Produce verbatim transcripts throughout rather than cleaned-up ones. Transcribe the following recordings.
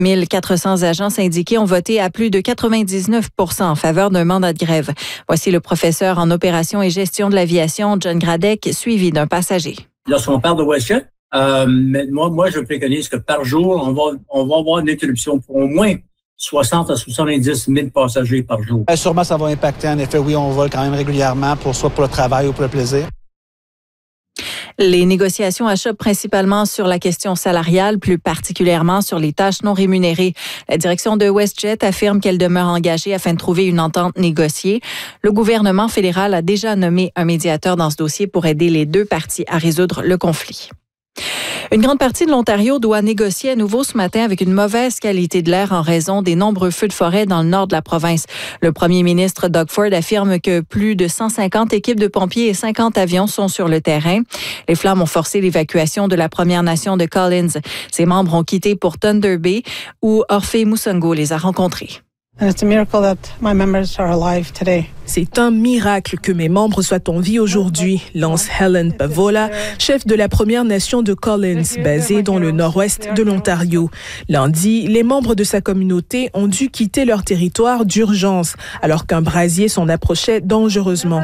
mille quatre cents agents syndiqués ont voté à plus de quatre-vingt-dix-neuf pour cent en faveur d'un mandat de grève. Voici le professeur en opération et gestion de l'aviation, John Gradec, suivi d'un passager. Lorsqu'on parle de WestJet, euh, moi, moi, je préconise que par jour, on va, on va avoir une interruption pour au moins soixante à soixante-dix mille passagers par jour. Euh, sûrement, ça va impacter. En effet, oui, on vole quand même régulièrement, pour soit pour le travail ou pour le plaisir. Les négociations achoppent principalement sur la question salariale, plus particulièrement sur les tâches non rémunérées. La direction de WestJet affirme qu'elle demeure engagée afin de trouver une entente négociée. Le gouvernement fédéral a déjà nommé un médiateur dans ce dossier pour aider les deux parties à résoudre le conflit. Une grande partie de l'Ontario doit négocier à nouveau ce matin avec une mauvaise qualité de l'air en raison des nombreux feux de forêt dans le nord de la province. Le premier ministre Doug Ford affirme que plus de cent cinquante équipes de pompiers et cinquante avions sont sur le terrain. Les flammes ont forcé l'évacuation de la Première Nation de Collins. Ses membres ont quitté pour Thunder Bay où Orphée Musungo les a rencontrés. And it's a miracle that my members are alive today. C'est un miracle que mes membres soient en vie aujourd'hui, lance Helen Pavola, chef de la Première Nation de Collins, basée dans le nord-ouest de l'Ontario. Lundi, les membres de sa communauté ont dû quitter leur territoire d'urgence, alors qu'un brasier s'en approchait dangereusement.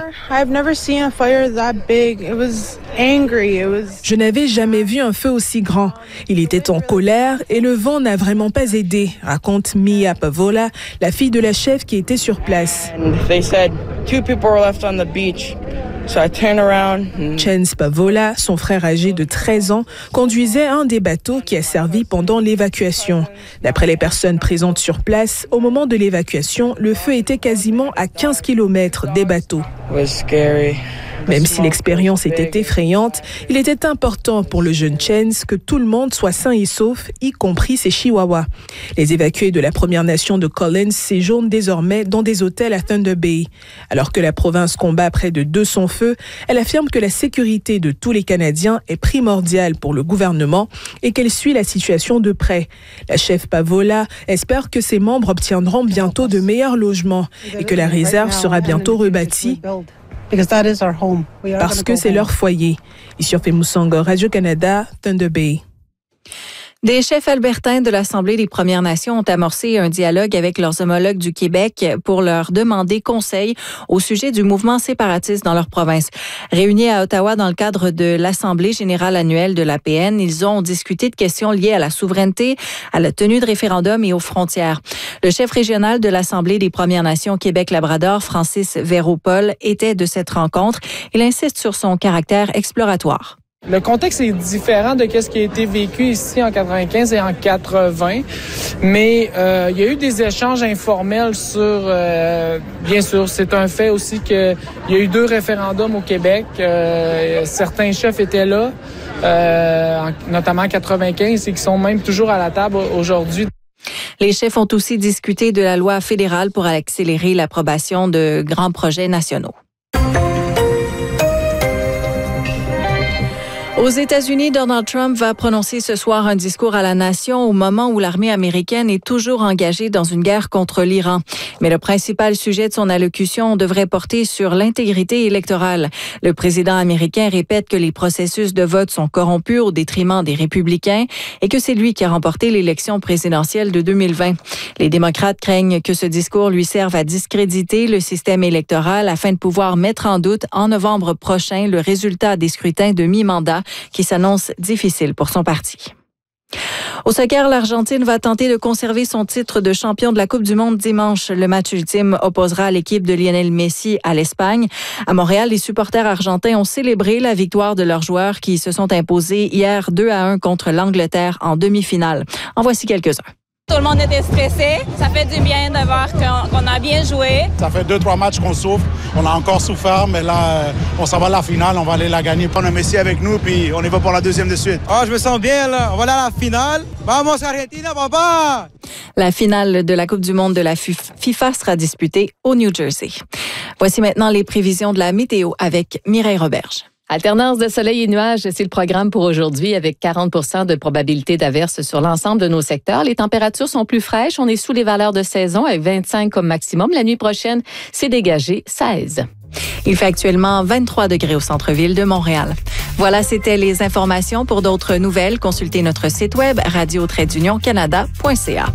Je n'avais jamais vu un feu aussi grand. Il était en colère et le vent n'a vraiment pas aidé, raconte Mia Pavola, la fille de la chef qui était sur place. Two people were left on the beach. So I turned around. And... Chance Pavola, son frère âgé de treize ans, conduisait un des bateaux qui a servi pendant l'évacuation. D'après les personnes présentes sur place, au moment de l'évacuation, le feu était quasiment à quinze kilomètres des bateaux. It was scary. Même si l'expérience était effrayante, il était important pour le jeune Chance que tout le monde soit sain et sauf, y compris ses chihuahuas. Les évacués de la Première Nation de Collins séjournent désormais dans des hôtels à Thunder Bay. Alors que la province combat près de deux cents feux, elle affirme que la sécurité de tous les Canadiens est primordiale pour le gouvernement et qu'elle suit la situation de près. La chef Pavola espère que ses membres obtiendront bientôt de meilleurs logements et que la réserve sera bientôt rebâtie. Parce que c'est leur foyer. Ici, Orphée Musungo, Radio-Canada, Thunder Bay. Des chefs albertains de l'Assemblée des Premières Nations ont amorcé un dialogue avec leurs homologues du Québec pour leur demander conseil au sujet du mouvement séparatiste dans leur province. Réunis à Ottawa dans le cadre de l'Assemblée générale annuelle de l'A P N, ils ont discuté de questions liées à la souveraineté, à la tenue de référendums et aux frontières. Le chef régional de l'Assemblée des Premières Nations Québec-Labrador, Francis Véropol, était de cette rencontre. Il insiste sur son caractère exploratoire. Le contexte est différent de ce qui a été vécu ici en quatre-vingt-quinze et en quatre-vingts, mais euh, il y a eu des échanges informels sur, euh, bien sûr, c'est un fait aussi qu'il y a eu deux référendums au Québec. Euh, certains chefs étaient là, euh, notamment en quatre-vingt-quinze, et qui sont même toujours à la table aujourd'hui. Les chefs ont aussi discuté de la loi fédérale pour accélérer l'approbation de grands projets nationaux. Aux États-Unis, Donald Trump va prononcer ce soir un discours à la nation au moment où l'armée américaine est toujours engagée dans une guerre contre l'Iran. Mais le principal sujet de son allocution devrait porter sur l'intégrité électorale. Le président américain répète que les processus de vote sont corrompus au détriment des républicains et que c'est lui qui a remporté l'élection présidentielle de deux mille vingt. Les démocrates craignent que ce discours lui serve à discréditer le système électoral afin de pouvoir mettre en doute en novembre prochain le résultat des scrutins de mi-mandat qui s'annonce difficile pour son parti. Au soccer, l'Argentine va tenter de conserver son titre de champion de la Coupe du Monde dimanche. Le match ultime opposera l'équipe de Lionel Messi à l'Espagne. À Montréal, les supporters argentins ont célébré la victoire de leurs joueurs qui se sont imposés hier deux à un contre l'Angleterre en demi-finale. En voici quelques-uns. Tout le monde était stressé. Ça fait du bien de voir qu'on, qu'on a bien joué. Ça fait deux, trois matchs qu'on souffre. On a encore souffert, mais là, on s'en va à la finale. On va aller la gagner. On a Messi avec nous, puis on y va pour la deuxième de suite. Ah, je me sens bien, là. On va aller à la finale. Vamos, Argentina, papa! La finale de la Coupe du Monde de la FIFA sera disputée au New Jersey. Voici maintenant les prévisions de la météo avec Mireille Roberge. Alternance de soleil et nuages, c'est le programme pour aujourd'hui avec quarante pour cent de probabilité d'averse sur l'ensemble de nos secteurs. Les températures sont plus fraîches. On est sous les valeurs de saison avec vingt-cinq comme maximum. La nuit prochaine, c'est dégagé seize. Il fait actuellement vingt-trois degrés au centre-ville de Montréal. Voilà, c'était les informations. Pour d'autres nouvelles, consultez notre site web radio tiret d'union canada point c a.